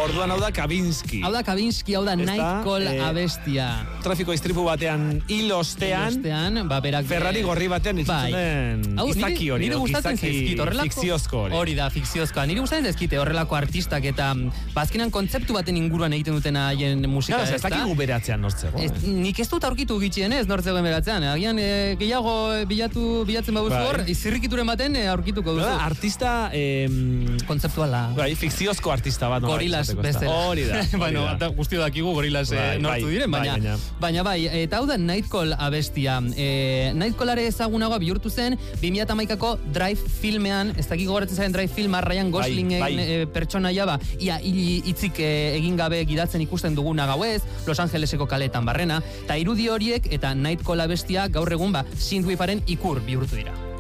Orduan hau da Kavinsky. Hau da Kavinsky, hau da Nightcall abestia. Trafiko istripu batean hil ostean, berak Ferrari gorri batean itzutzen izaki hori. Nire gustatzen zaizkit, fikziozko hori. Hori da, fikziozkoa. Nire gustatzen zaizkite horrelako artistak eta bazkenan kontzeptu baten inguruan egiten duten haien musika. Claro, ez dakigu beratzean nortzego. Nik ez dut aurkitu gitxienez nortzegoen beratzean. Agian gehiago bilatzen baduzu hor, izirrikituren baten aurkituko duzu. Artista kontzeptuala. Bai, fikziozko artista bat. Gorilas bezala. Hori da. Bueno, guztio dakigu Gorilas nortu diren, baina bai, eta hau da Nightcall abestia. Nightcallare ezagunagoa bihurtu zen 2011ko Drive filmean, ez dakik gogoratzen zaren Drive filma, Ryan Goslingen pertsonaia ia hitzik egin gabe gidatzen ikusten duguna gauez, Los Angeleseko kaletan barrena, eta irudi horiek eta Nightcall abestia gaur egun synthwaveren ikur bihurtu dira.